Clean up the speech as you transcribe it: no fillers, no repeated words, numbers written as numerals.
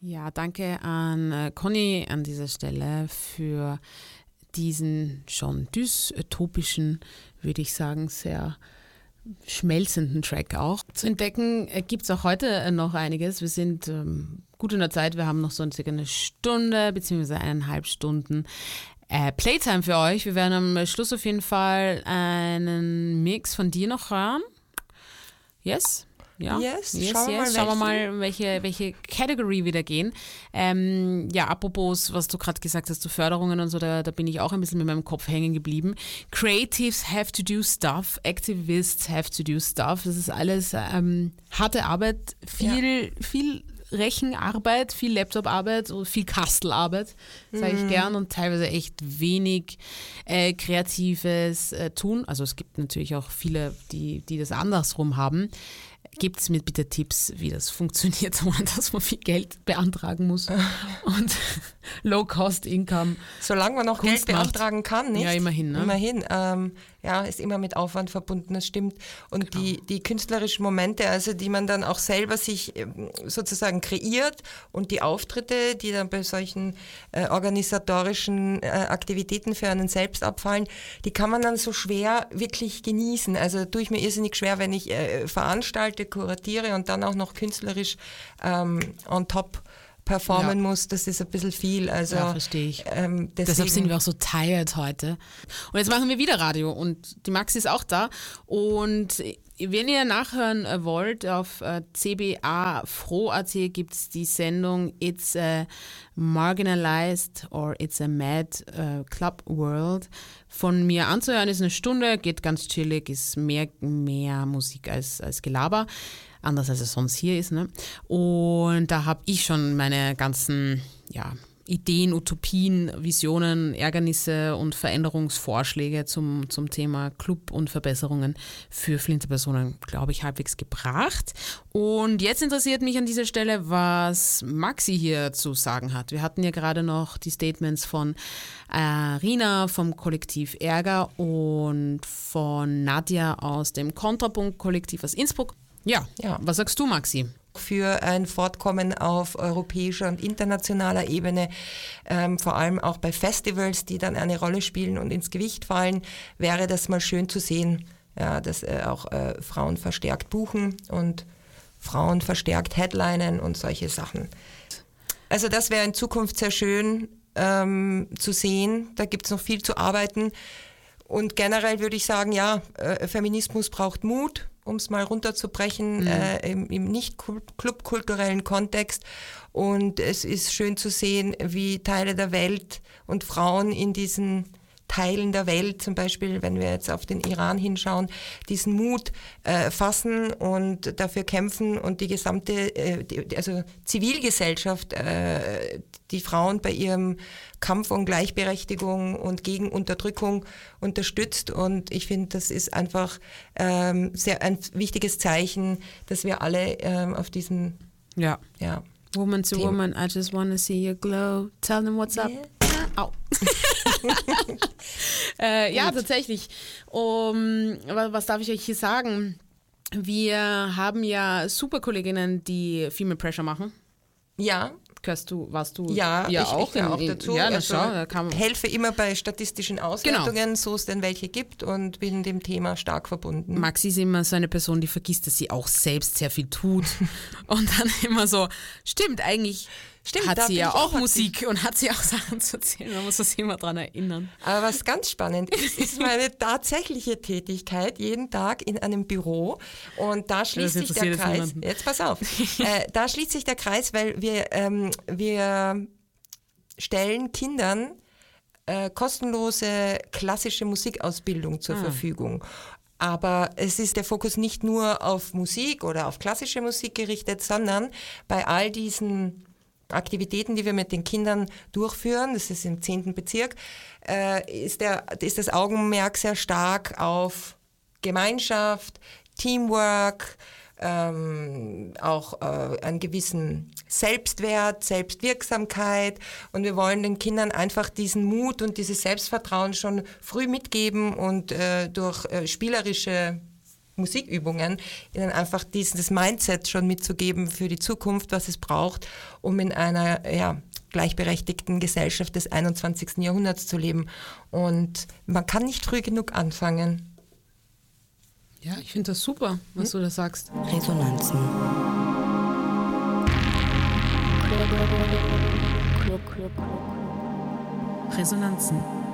Ja, danke an Conny an dieser Stelle für diesen schon dystopischen, würde ich sagen, sehr schmelzenden Track auch. Zu entdecken gibt es auch heute noch einiges. Wir sind gut in der Zeit, wir haben noch so circa eine Stunde bzw. 1,5 Stunden Playtime für euch. Wir werden am Schluss auf jeden Fall einen Mix von dir noch hören. Yes? Ja, Schauen wir mal, welche Category wir da gehen. Apropos, was du gerade gesagt hast zu Förderungen und so, da bin ich auch ein bisschen mit meinem Kopf hängen geblieben. Creatives have to do stuff, Activists have to do stuff. Das ist alles harte Arbeit, viel Rechenarbeit, viel Laptoparbeit und viel Kastelarbeit, sage ich gern, und teilweise echt wenig kreatives Tun. Also es gibt natürlich auch viele, die das andersrum haben. Gebt es mir bitte Tipps, wie das funktioniert, ohne dass man viel Geld beantragen muss und Low-Cost-Income. Solange man noch Geld beantragen kann, nicht? Ja, immerhin. Ne? Immerhin. Ist immer mit Aufwand verbunden, das stimmt. Und genau. Die künstlerischen Momente, also die man dann auch selber sich sozusagen kreiert, und die Auftritte, die dann bei solchen organisatorischen Aktivitäten für einen selbst abfallen, die kann man dann so schwer wirklich genießen. Also tue ich mir irrsinnig schwer, wenn ich veranstalte, kuratiere und dann auch noch künstlerisch on top performen muss, das ist ein bisschen viel. Also, ja, verstehe ich. Deshalb sind wir auch so tired heute. Und jetzt machen wir wieder Radio und die Maxi ist auch da. Und wenn ihr nachhören wollt, auf cba-fro.at gibt es die Sendung It's a Marginalized or It's a Mad Club World. Von mir anzuhören ist eine Stunde, geht ganz chillig, ist mehr Musik als Gelaber. Anders als es sonst hier ist. Ne? Und da habe ich schon meine ganzen Ideen, Utopien, Visionen, Ärgernisse und Veränderungsvorschläge zum Thema Club und Verbesserungen für Flinterpersonen, glaube ich, halbwegs gebracht. Und jetzt interessiert mich an dieser Stelle, was Maxi hier zu sagen hat. Wir hatten ja gerade noch die Statements von Rina vom Kollektiv Ärger und von Nadja aus dem Kontrapunkt-Kollektiv aus Innsbruck. Ja, was sagst du, Maxi? Für ein Fortkommen auf europäischer und internationaler Ebene, vor allem auch bei Festivals, die dann eine Rolle spielen und ins Gewicht fallen, wäre das mal schön zu sehen, dass auch Frauen verstärkt buchen und Frauen verstärkt headlinen und solche Sachen. Also das wäre in Zukunft sehr schön zu sehen. Da gibt es noch viel zu arbeiten. Und generell würde ich sagen, Feminismus braucht Mut, um es mal runterzubrechen, im nicht clubkulturellen Kontext. Und es ist schön zu sehen, wie Teile der Welt und Frauen in diesen Teilen der Welt, zum Beispiel, wenn wir jetzt auf den Iran hinschauen, diesen Mut fassen und dafür kämpfen und die gesamte Zivilgesellschaft, die Frauen bei ihrem Kampf um Gleichberechtigung und gegen Unterdrückung unterstützt. Und ich finde, das ist einfach ein wichtiges Zeichen, dass wir alle auf diesem Woman to Thema. Woman, I just wanna see you glow. Tell them what's up. Au. Tatsächlich. Was darf ich euch hier sagen? Wir haben ja super Kolleginnen, die Female Pressure machen. Ja. Warst du ja auch? Ich gehöre auch dazu. Ja, helfe immer bei statistischen Auswertungen, so es denn welche gibt, und bin dem Thema stark verbunden. Maxi ist immer so eine Person, die vergisst, dass sie auch selbst sehr viel tut und dann immer so, stimmt, hat sie ja auch Musik und hat sie auch Sachen zu erzählen. Man muss sich immer dran erinnern. Aber was ganz spannend ist meine tatsächliche Tätigkeit jeden Tag in einem Büro. Und da schließt sich der Kreis. Jetzt pass auf. Da schließt sich der Kreis, weil wir stellen Kindern kostenlose klassische Musikausbildung zur Verfügung. Aber es ist der Fokus nicht nur auf Musik oder auf klassische Musik gerichtet, sondern bei all diesen Aktivitäten, die wir mit den Kindern durchführen, das ist im 10. Bezirk, ist das Augenmerk sehr stark auf Gemeinschaft, Teamwork, auch einen gewissen Selbstwert, Selbstwirksamkeit, und wir wollen den Kindern einfach diesen Mut und dieses Selbstvertrauen schon früh mitgeben und durch spielerische Musikübungen, ihnen einfach dieses Mindset schon mitzugeben für die Zukunft, was es braucht, um in einer gleichberechtigten Gesellschaft des 21. Jahrhunderts zu leben. Und man kann nicht früh genug anfangen. Ja, ich finde das super, was du da sagst. Resonanzen. Resonanzen.